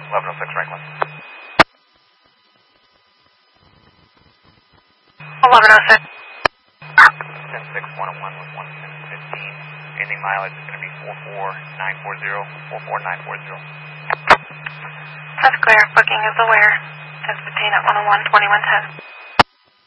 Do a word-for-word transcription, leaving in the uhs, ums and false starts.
eleven oh six Franklin. eleven oh six. ten six one oh one with one ten fifteen. Ending mileage is going to be four four nine four zero. four four nine four zero. That's clear. Booking is aware. It's fifteen at one oh one twenty-one ten.